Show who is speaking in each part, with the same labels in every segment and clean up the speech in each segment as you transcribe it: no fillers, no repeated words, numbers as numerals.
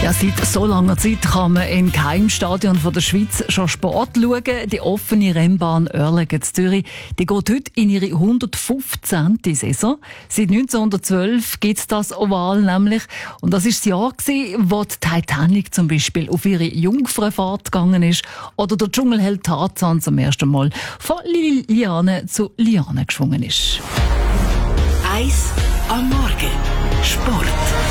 Speaker 1: Ja, seit so langer Zeit kann man in keinem Stadion der Schweiz schon Sport schauen. Die offene Rennbahn Oerlikon-Zürich, die geht heute in ihre 115. Saison. Seit 1912 gibt es das Oval nämlich. Und das war das Jahr, wo die Titanic zum Beispiel auf ihre Jungfrauenfahrt gegangen ist oder der Dschungelheld Tarzan zum ersten Mal von Liane zu Liane geschwungen ist.
Speaker 2: Eis am Morgen. Sport.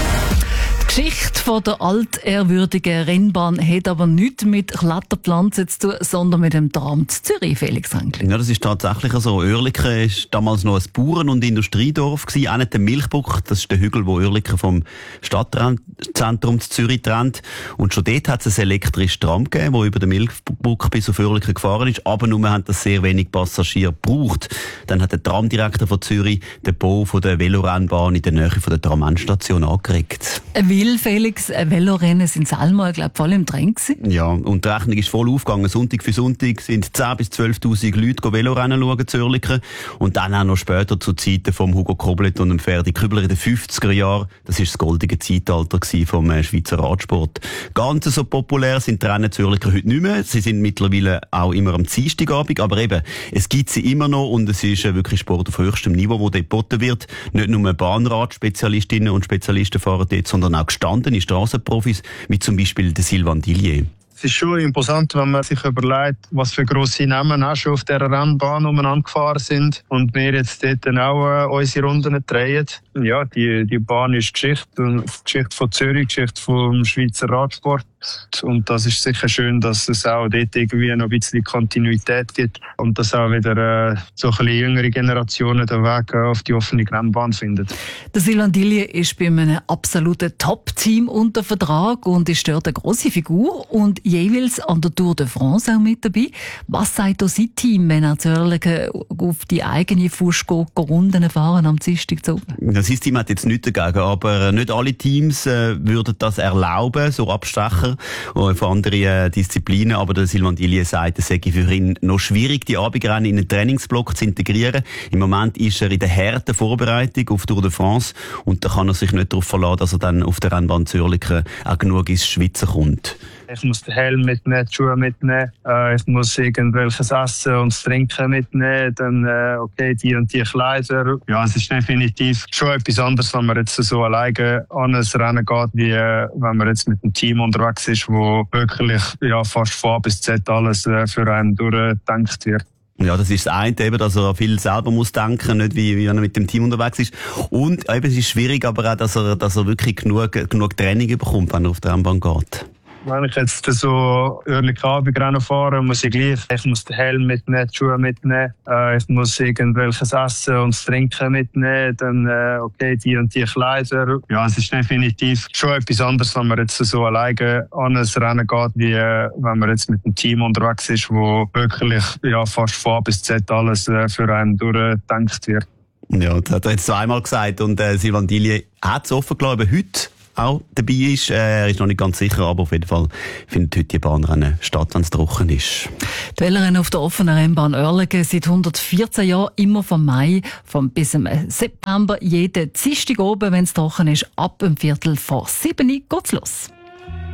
Speaker 1: Die Geschichte von der altehrwürdigen Rennbahn hat aber nichts mit Kletterpflanzen zu tun, sondern mit dem Tram zu Zürich, Felix Hängli.
Speaker 3: Ja, das ist tatsächlich so. Oerlikon war damals noch ein Bauern- und Industriedorf, auch nicht der Milchbuck. Das ist der Hügel, wo Oerlikon vom Stadtzentrum zu Zürich trennt. Und schon dort hat es ein elektrisches Tram gegeben, das über den Milchbuck bis auf Oerlikon gefahren ist. Aber nur haben das sehr wenig Passagiere gebraucht. Dann hat der Tramdirektor von Zürich den Bau von der Velorennbahn in der Nähe von der Tram-Endstation angeregt.
Speaker 1: Weil, Felix, Velorennen sind selber, glaube ich, voll im Trend gewesen.
Speaker 3: Ja, und die Rechnung ist voll aufgegangen. Sonntag für Sonntag sind 10.000 bis 12.000 Leute Velorennen schauen zu Oerlikon. Und dann auch noch später zu Zeiten von Hugo Koblet und dem Ferdi Kübler in den 50er Jahren. Das war das goldige Zeitalter vom Schweizer Radsport. Ganz so populär sind die Rennen zu Oerlikon heute nicht mehr. Sie sind mittlerweile auch immer am Dienstagabend. Aber eben, es gibt sie immer noch und es ist wirklich Sport auf höchstem Niveau, wo dort geboten wird. Nicht nur Bahnradspezialistinnen und Spezialisten fahren dort, sondern auch gestandene Strassenprofis, wie zum Beispiel der Sylvain Dillier.
Speaker 4: Es ist schon imposant, wenn man sich überlegt, was für grosse Namen auch schon auf dieser Rennbahn umeinander gefahren sind und wir jetzt dort auch unsere Runden drehen. Ja, die Bahn ist Geschichte von Zürich, Geschichte vom Schweizer Radsport. Und das ist sicher schön, dass es auch dort irgendwie noch ein bisschen Kontinuität gibt und dass auch wieder so ein bisschen jüngere Generationen den Weg auf die offene Rennbahn finden.
Speaker 1: Der Sylvain Dillier ist bei einem absoluten Top-Team unter Vertrag und ist dort eine grosse Figur und jeweils an der Tour de France auch mit dabei. Was sagt sein Team, wenn er zu Oerlikon auf die eigene Fuß geht, Runden fahren am Dienstag zu oben?
Speaker 3: Das Team hat jetzt nichts dagegen, aber nicht alle Teams würden das erlauben, so Abstecher von anderen Disziplinen. Aber der Sylvain Dillier sagt, es sei für ihn noch schwierig, die Abendrennen in einen Trainingsblock zu integrieren. Im Moment ist er in der harten Vorbereitung auf Tour de France und da kann er sich nicht darauf verlassen, dass er dann auf der Rennbahn zu Oerlikon auch genug ins Schwitzen kommt.
Speaker 4: Ich muss den Helm mitnehmen, die Schuhe mitnehmen, ich muss irgendwelches Essen und das Trinken mitnehmen, dann okay, die und die Kleider. Ja, es ist definitiv schon etwas anderes, wenn man jetzt so alleine an ein Rennen geht, wie wenn man jetzt mit einem Team unterwegs ist, wo wirklich fast von A bis Z alles für einen durchgedacht wird.
Speaker 3: Ja, das ist das eine, eben, dass er viel selber muss denken, nicht wie er mit dem Team unterwegs ist. Und eben, es ist schwierig, aber auch, dass er wirklich genug Training bekommt, wenn er auf der Rennbahn geht.
Speaker 4: Wenn ich jetzt so Oerlikon Abendrennen fahre, muss ich gleich. Ich muss den Helm mitnehmen, die Schuhe mitnehmen, ich muss irgendwelches Essen und das Trinken mitnehmen, dann okay, die und die Kleider. Ja, es ist definitiv schon etwas anderes, wenn man jetzt so alleine an ein Rennen geht, wie wenn man jetzt mit einem Team unterwegs ist, wo wirklich fast von A bis Z alles für einen durchgedacht wird.
Speaker 3: Ja, das hat er jetzt zweimal gesagt und Sylvain Dillier hat es offen gelassen, ob heute auch dabei ist. Er ist noch nicht ganz sicher, aber auf jeden Fall findet heute die Bahnrennen statt, wenn es trocken ist.
Speaker 1: Die Velorennen auf der offenen Rennbahn Oerlikon seit 114 Jahren immer vom Mai bis zum September. Jeden Dienstag oben, wenn es trocken ist, ab 6:45 geht's los.